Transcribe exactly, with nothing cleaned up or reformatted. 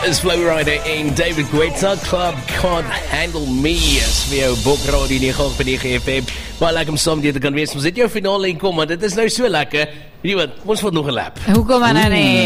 is Flowrider en David Guetta, Club Can't Handle Me, is vir jou Bokradio nege agt punt nege F M. Baie lekker om saam dit te kan wees. Ons het jou finale inkom, maar dit is nou so lekker. Weet jy wat, ons vat nog 'n lap. Hoekom maar nou nie?